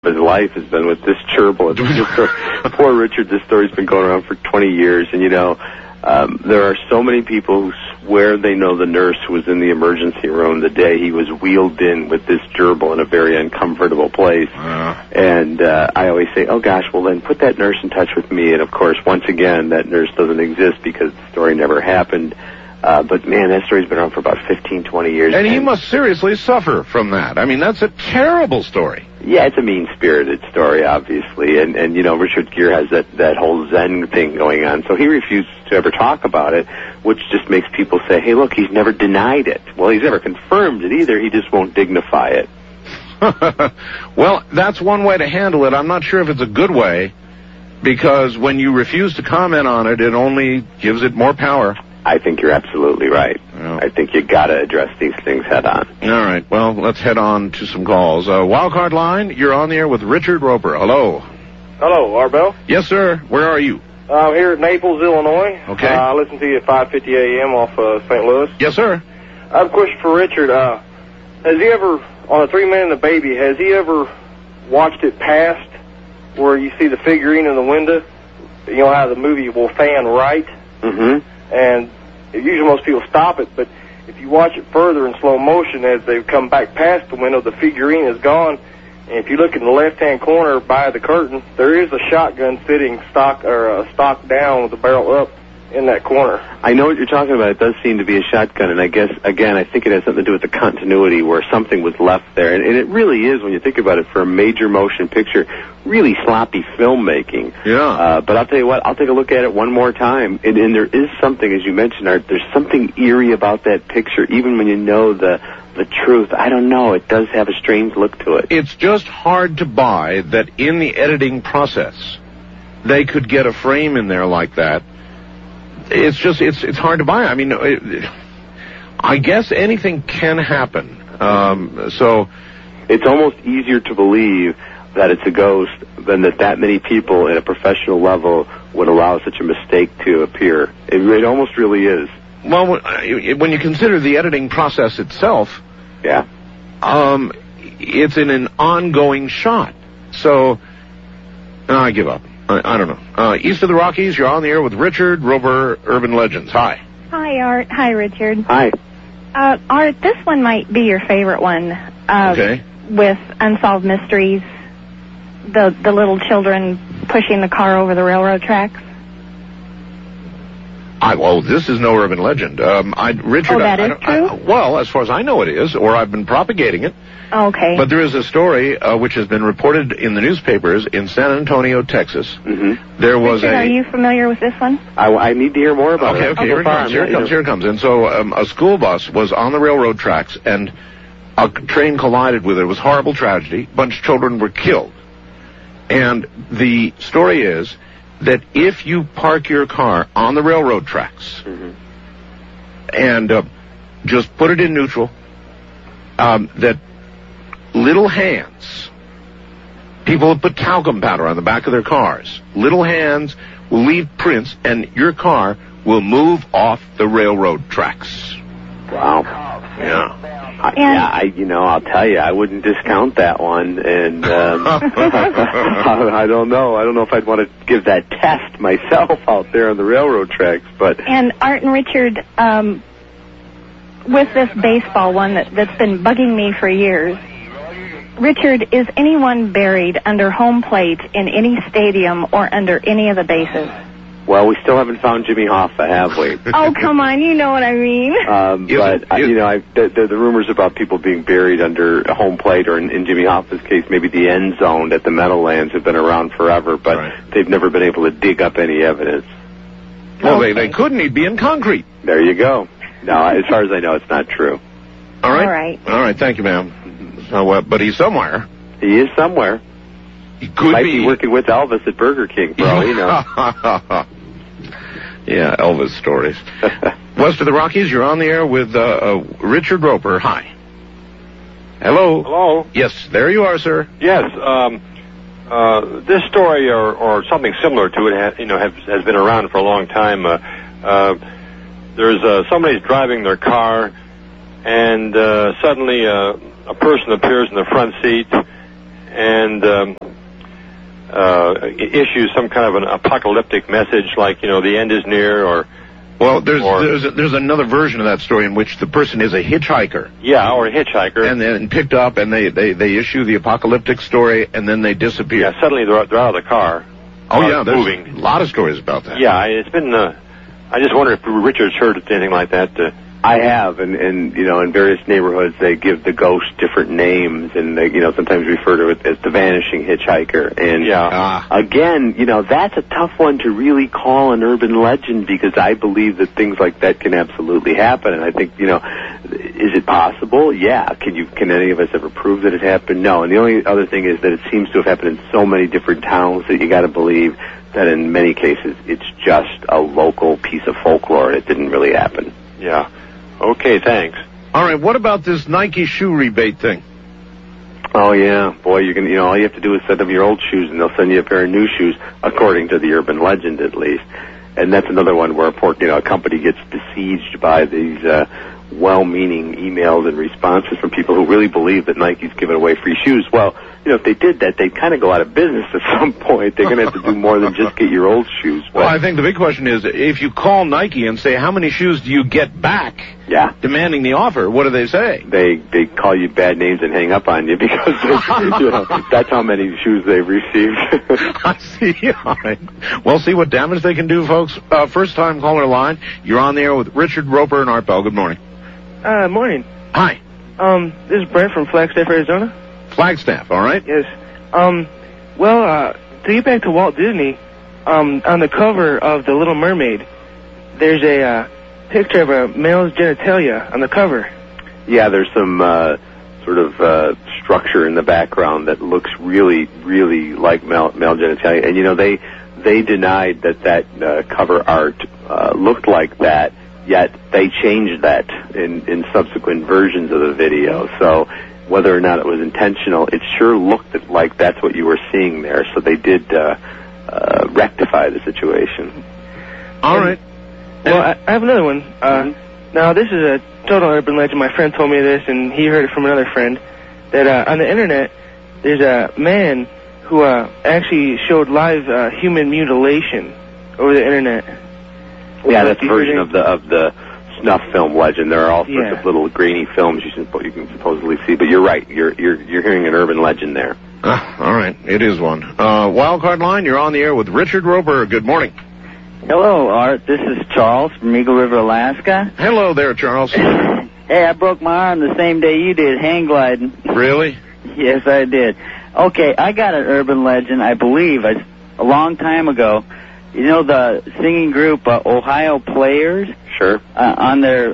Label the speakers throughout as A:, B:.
A: his life has been with this gerbil. Poor Richard, this story's been going around for 20 years, and there are so many people who swear they know the nurse who was in the emergency room the day he was wheeled in with this gerbil in a very uncomfortable place. And I always say, oh gosh, well then put that nurse in touch with me. And of course, once again, that nurse doesn't exist because the story never happened. But man, that story's been around for about 15, 20 years.
B: And he must seriously suffer from that. I mean, that's a terrible story.
A: Yeah, it's a mean-spirited story, obviously. And Richard Gere has that whole Zen thing going on. So he refuses to ever talk about it, which just makes people say, hey, look, he's never denied it. Well, he's never confirmed it either. He just won't dignify it.
B: Well, that's one way to handle it. I'm not sure if it's a good way, because when you refuse to comment on it, it only gives it more power.
A: I think you're absolutely right. Yeah. I think you got to address these things head on.
B: All right. Well, let's head on to some calls. Wildcard line, you're on the air with Richard Roper. Hello.
C: Hello, Arbel.
B: Yes, sir. Where are you?
C: I'm here at Naples, Illinois.
B: Okay.
C: I listen to you at 5:50 a.m. off St. Louis.
B: Yes, sir.
C: I have a question for Richard. Has he ever, on a 3 Man and a Baby, has he ever watched it past where you see the figurine in the window? You know how the movie will fan right?
A: Mm-hmm.
C: And usually most people stop it, but if you watch it further in slow motion as they come back past the window, the figurine is gone. And if you look in the left-hand corner by the curtain, there is a shotgun sitting stock down with the barrel up in that corner.
A: I know what you're talking about. It does seem to be a shotgun, and I guess, again, I think it has something to do with the continuity where something was left there. And it really is, when you think about it, for a major motion picture, really sloppy filmmaking.
B: Yeah.
A: But I'll tell you what, I'll take a look at it one more time. And there is something, as you mentioned, Art, there's something eerie about that picture, even when you know the truth. I don't know. It does have a strange look to it.
B: It's just hard to buy that in the editing process they could get a frame in there like that. It's hard to buy. I mean, I guess anything can happen. So
A: it's almost easier to believe that it's a ghost than that many people at a professional level would allow such a mistake to appear. It almost really is.
B: Well, when you consider the editing process itself,
A: yeah,
B: it's in an ongoing shot. So I give up. I don't know. East of the Rockies, you're on the air with Richard Roper, Urban Legends. Hi.
D: Hi, Art. Hi, Richard.
A: Hi.
D: Art, this one might be your favorite one.
B: Okay.
D: With Unsolved Mysteries, the little children pushing the car over the railroad tracks.
B: This is no urban legend. Richard,
D: that is true?
B: Well, as far as I know it is, or I've been propagating it.
D: Okay.
B: But there is a story which has been reported in the newspapers in San Antonio, Texas.
A: Mm-hmm.
B: There was
D: Richard, are you familiar with this one?
A: I need to hear more about it.
B: Okay, here it comes. And so a school bus was on the railroad tracks, and a train collided with it. It was a horrible tragedy. A bunch of children were killed. And the story is that if you park your car on the railroad tracks and just put it in neutral, that little hands, people have put talcum powder on the back of their cars, little hands will leave prints and your car will move off the railroad tracks.
A: Wow.
B: Yeah.
A: I'll tell you, I wouldn't discount that one, and I don't know. I don't know if I'd want to give that test myself out there on the railroad tracks, but...
D: And Art and Richard, with this baseball one that's been bugging me for years, Richard, is anyone buried under home plate in any stadium or under any of the bases?
A: Well, we still haven't found Jimmy Hoffa, have we?
D: Oh, come on, you know what I mean.
A: The rumors about people being buried under a home plate, or in Jimmy Hoffa's case, maybe the end zone at the Meadowlands, have been around forever, but they've never been able to dig up any evidence.
B: Well, they couldn't. He'd be in concrete.
A: There you go. No, as far as I know, it's not true.
B: All right. Thank you, ma'am. But he's somewhere.
A: He is somewhere.
B: He might
A: be working with Elvis at Burger King, for all we know.
B: Yeah, Elvis stories. West of the Rockies, you're on the air with Richard Roper. Hi. Hello.
E: Hello.
B: Yes, there you are, sir.
E: Yes. This story or something similar to it has been around for a long time. There's somebody's driving their car, and suddenly a person appears in the front seat. and issues some kind of an apocalyptic message, like, the end is near, or...
B: Well, there's another version of that story in which the person is a hitchhiker.
E: Yeah, or a hitchhiker.
B: And then picked up, and they issue the apocalyptic story, and then they disappear.
E: Yeah, suddenly they're out of the car.
B: Oh, yeah, there's
E: moving.
B: a lot of stories about that.
E: Yeah, it's been... I just wonder if Richard's heard anything like that.
A: I have, and in various neighborhoods they give the ghost different names, and they, sometimes refer to it as the vanishing hitchhiker. And again, that's a tough one to really call an urban legend, because I believe that things like that can absolutely happen. And I think, is it possible? Yeah. Can any of us ever prove that it happened? No. And the only other thing is that it seems to have happened in so many different towns that you got to believe that in many cases it's just a local piece of folklore. It didn't really happen.
E: Yeah. Okay, thanks.
B: All right, what about this Nike shoe rebate thing?
A: Oh, yeah. Boy, you can, all you have to do is send them your old shoes, and they'll send you a pair of new shoes, according to the urban legend, at least. And that's another one where a company gets besieged by these well-meaning emails and responses from people who really believe that Nike's giving away free shoes. Well, if they did that, they'd kind of go out of business at some point. They're going to have to do more than just get your old shoes.
B: Well, I think the big question is, if you call Nike and say, how many shoes do you get back?
A: Yeah.
B: Demanding the offer, what do they say?
A: They call you bad names and hang up on you, because that's how many shoes they've received.
B: I see. All right. Well, see what damage they can do, folks. First-time caller line. You're on the air with Richard Roper and Art Bell. Good morning.
F: Morning.
B: Hi.
F: This is Brent from Flagstaff, Arizona.
B: Flagstaff, all right?
F: Yes. To get back to Walt Disney, on the cover of The Little Mermaid, there's a picture of a male's genitalia on the cover.
A: Yeah, there's some sort of structure in the background that looks really, really like male genitalia. And, they denied that cover art looked like that, yet they changed that in subsequent versions of the video. So whether or not it was intentional, it sure looked like that's what you were seeing there. So they did rectify the situation.
B: All right.
F: Well, I have another one. Now, this is a total urban legend. My friend told me this, and he heard it from another friend, that on the Internet, there's a man who actually showed live human mutilation over the Internet.
A: Yeah, that's a version of the snuff film legend. There are all sorts of little grainy films you can supposedly see, but you're right. You're hearing an urban legend there.
B: All right, it is one. Wildcard line, you're on the air with Richard Roper. Good morning.
G: Hello, Art. This is Charles from Eagle River, Alaska.
B: Hello there, Charles.
G: Hey, I broke my arm the same day you did, hang gliding.
B: Really?
G: Yes, I did. Okay, I got an urban legend, I believe, a long time ago. You know the singing group Ohio Players?
A: Sure.
G: On their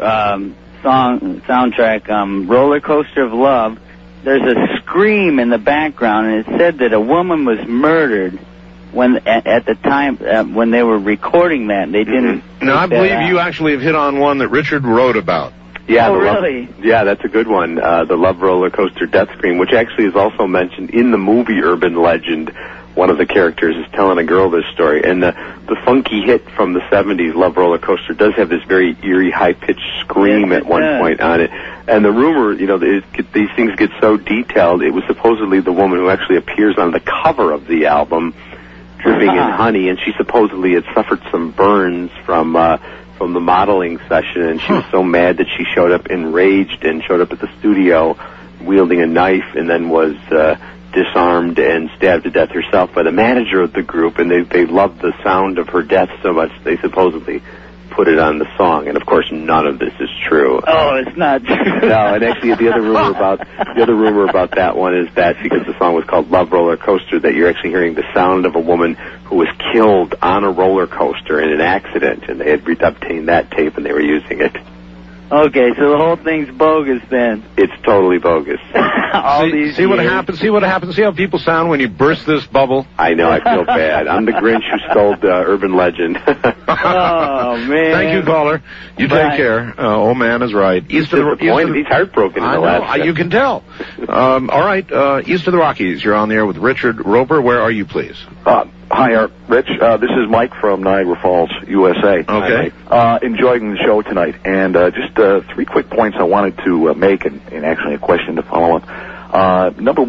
G: soundtrack, Roller Coaster of Love, there's a scream in the background, and it said that a woman was murdered at the time when they were recording that. They didn't.
B: Now, I believe you actually have hit on one that Richard wrote about.
A: Yeah,
G: really?
A: Yeah, that's a good one. The Love Roller Coaster Death Scream, which actually is also mentioned in the movie Urban Legend. One of the characters is telling a girl this story, and the funky hit from the 70s, Love Roller Coaster, does have this very eerie, high-pitched scream at one point on it. And the rumor, these things get so detailed, it was supposedly the woman who actually appears on the cover of the album, dripping in honey, and she supposedly had suffered some burns from the modeling session, and she was so mad that she showed up enraged and showed up at the studio wielding a knife, and then was disarmed and stabbed to death herself by the manager of the group, and they loved the sound of her death so much they supposedly put it on the song. And of course none of this is true.
G: Oh, it's not true.
A: No, and actually the other rumor about that one is that because the song was called Love Roller Coaster, that you're actually hearing the sound of a woman who was killed on a roller coaster in an accident, and they had obtained that tape and they were using it.
G: Okay, so the whole thing's bogus then.
A: It's totally bogus.
B: See what happens. See what happens. See how people sound when you burst this bubble.
A: I know. I feel bad. I'm the Grinch who stole urban legend.
G: Oh man!
B: Thank you, caller. You take care. Old man is right.
A: He's heartbroken. In Alaska.
B: You can tell. All right. East of the Rockies. You're on the air with Richard Roper. Where are you, please?
H: Hi, Art. Rich. This is Mike from Niagara Falls, USA.
B: Okay.
H: Enjoying the show tonight, and just 3 quick points I wanted to make, and actually a question to follow up. Number one,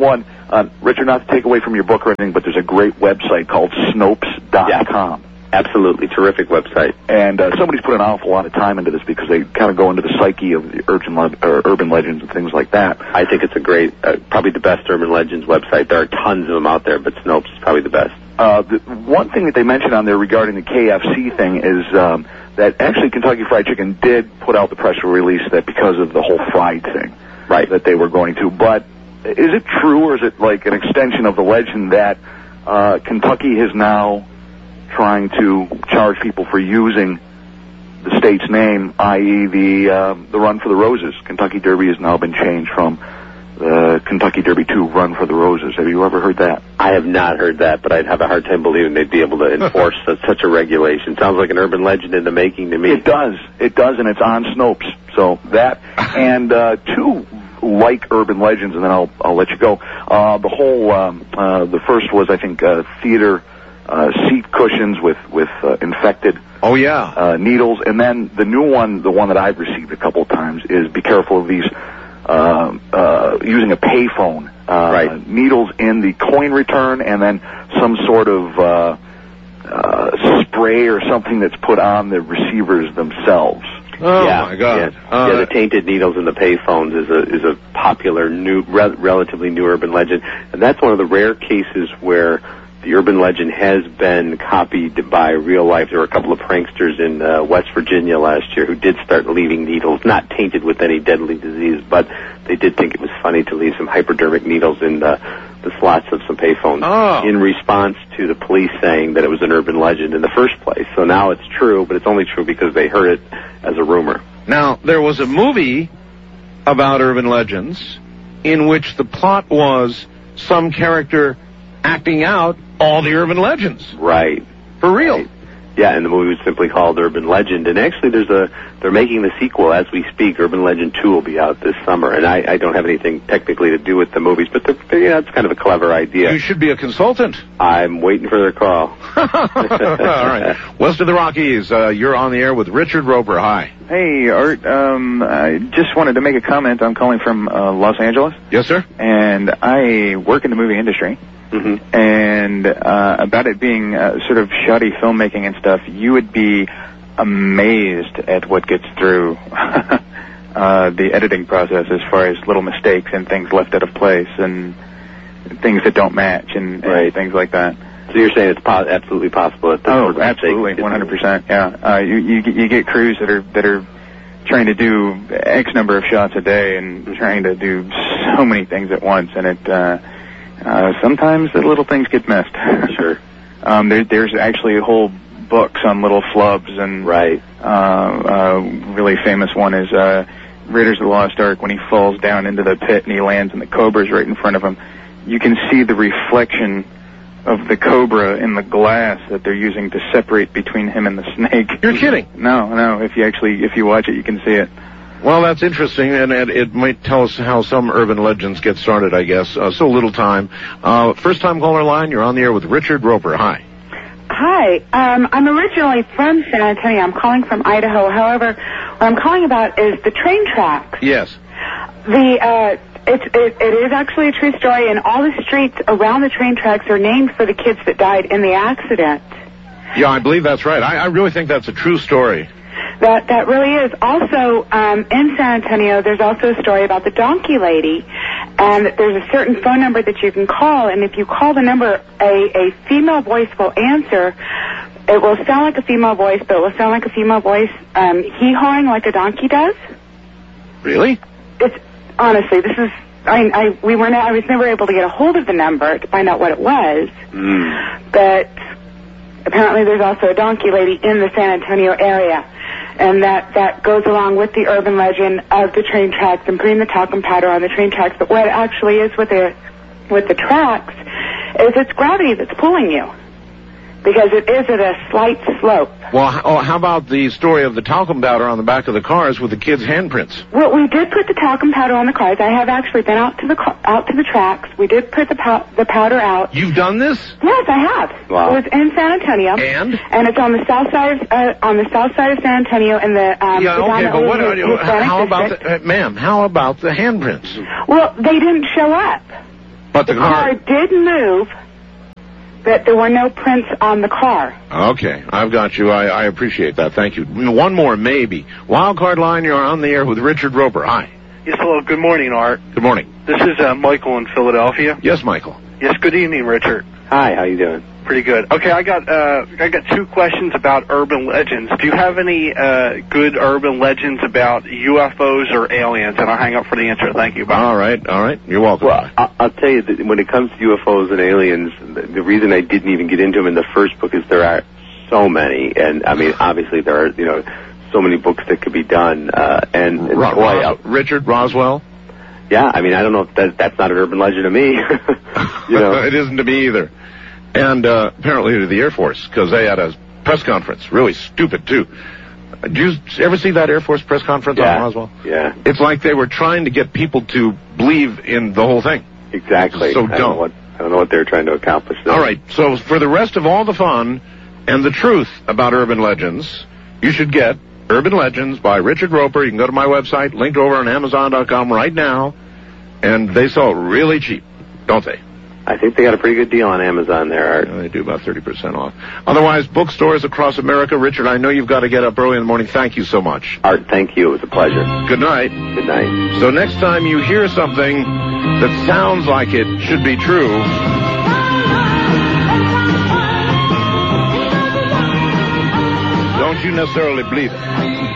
H: Richard, not to take away from your book or anything, but there's a great website called Snopes.com.
A: Absolutely terrific website.
H: And somebody's put an awful lot of time into this because they kind of go into the psyche of the urban legends and things like that.
A: I think it's a great, probably the best urban legends website. There are tons of them out there, but Snopes is probably the best.
H: The one thing that they mentioned on there regarding the KFC thing is that actually Kentucky Fried Chicken did put out the press release that because of the whole fried thing,
A: right,
H: that they were going to. But is it true, or is it like an extension of the legend that Kentucky is now trying to charge people for using the state's name, i.e. the Run for the Roses? Kentucky Derby has now been changed from the Kentucky Derby to Run for the Roses. Have you ever heard that?
A: I have not heard that, but I'd have a hard time believing they'd be able to enforce such a regulation. Sounds like an urban legend in the making to me.
H: It does, and it's on Snopes. So that, and two like urban legends, and then I'll let you go. The whole, the first was, I think, theater seat cushions with infected needles, and then the new one, the one that I've received a couple of times, is be careful of these using a payphone, needles in the coin return, and then some sort of spray or something that's put on the receivers themselves.
B: Oh my God!
A: Yeah, the tainted needles in the payphones is a popular new, relatively new urban legend, and that's one of the rare cases where the urban legend has been copied by real life. There were a couple of pranksters in West Virginia last year who did start leaving needles, not tainted with any deadly disease, but they did think it was funny to leave some hypodermic needles in the slots of some payphones in response to the police saying that it was an urban legend in the first place. So now it's true, but it's only true because they heard it as a rumor.
B: Now, there was a movie about urban legends in which the plot was some character acting out all the urban legends.
A: Right.
B: For real.
A: Right. Yeah, and the movie was simply called Urban Legend. And actually, they're making the sequel as we speak. Urban Legend 2 will be out this summer. And I don't have anything technically to do with the movies, but it's kind of a clever idea.
B: You should be a consultant.
A: I'm waiting for their call.
B: All right. West of the Rockies, you're on the air with Richard Roper. Hi.
I: Hey, Art. I just wanted to make a comment. I'm calling from Los Angeles.
B: Yes, sir.
I: And I work in the movie industry.
A: Mm-hmm.
I: And about it being sort of shoddy filmmaking and stuff, you would be amazed at what gets through the editing process as far as little mistakes and things left out of place and things that don't match and things like that.
A: So you're saying it's absolutely possible that
I: absolutely, 100%. Yeah, you get crews that are trying to do X number of shots a day and trying to do so many things at once, and it. Sometimes the little things get missed.
A: Sure.
I: There's actually whole books on little flubs, and really famous one is Raiders of the Lost Ark. When he falls down into the pit and he lands and the cobra's right in front of him, you can see the reflection of the cobra in the glass that they're using to separate between him and the snake.
B: You're kidding?
I: No. If you watch it, you can see it.
B: Well, that's interesting, and it might tell us how some urban legends get started, I guess. So little time. First-time caller line, you're on the air with Richard Roper. Hi.
J: Hi. I'm originally from San Antonio. I'm calling from Idaho. However, what I'm calling about is the train tracks.
B: Yes.
J: It is actually a true story, and all the streets around the train tracks are named for the kids that died in the accident.
B: Yeah, I believe that's right. I really think that's a true story.
J: That really is. Also, in San Antonio, there's also a story about the donkey lady, and there's a certain phone number that you can call, and if you call the number, a female voice will answer. It will sound like a female voice, but it will sound like a female voice hee-hawing like a donkey does.
B: Really?
J: It's honestly, this is. I was never able to get a hold of the number to find out what it was, but apparently there's also a donkey lady in the San Antonio area. And that goes along with the urban legend of the train tracks and putting the talcum powder on the train tracks. But what it actually is with the tracks is it's gravity that's pulling you, because it is at a slight slope.
B: Well, how about the story of the talcum powder on the back of the cars with the kids' handprints?
J: Well, we did put the talcum powder on the cars. I have actually been out to the tracks. We did put the powder out.
B: You've done this?
J: Yes, I have.
B: Wow.
J: It was in San Antonio, and it's on the south side of San Antonio, in the
B: but how about ma'am? How about the handprints?
J: Well, they didn't show up.
B: But the
J: car did move, but there were no prints on the car.
B: Okay, I've got you. I appreciate that. Thank you. One more, maybe. Wildcard line, you're on the air with Richard Roper. Hi.
K: Yes, hello. Good morning, Art.
B: Good morning.
K: This is Michael in Philadelphia.
B: Yes, Michael.
K: Yes, good evening, Richard.
A: Hi, how you doing?
K: Pretty good. Okay, I got 2 questions about urban legends. Do you have any good urban legends about UFOs or aliens? And I'll hang up for the answer. Thank you. Bye.
B: All right. You're welcome.
A: Well, I'll tell you that when it comes to UFOs and aliens, the reason I didn't even get into them in the first book is there are so many, and I mean, obviously there are so many books that could be done.
B: Richard Roswell.
A: Yeah, I mean, I don't know if that's not an urban legend to me.
B: It isn't to me either. And apparently to the Air Force, because they had a press conference. Really stupid, too. Did you ever see that Air Force press conference on Roswell?
A: Yeah.
B: It's like they were trying to get people to believe in the whole thing.
A: Exactly.
B: So dumb.
A: I don't know what they're trying to accomplish there.
B: All right, so for the rest of all the fun and the truth about urban legends, you should get Urban Legends by Richard Roper. You can go to my website, linked over on Amazon.com right now, and they sell it really cheap, don't they?
A: I think they got a pretty good deal on Amazon there, Art.
B: Yeah, they do about 30% off. Otherwise, bookstores across America. Richard, I know you've got to get up early in the morning. Thank you so much.
A: Art, thank you. It was a pleasure.
B: Good night.
A: Good night.
B: So next time you hear something that sounds like it should be true, don't you necessarily believe it.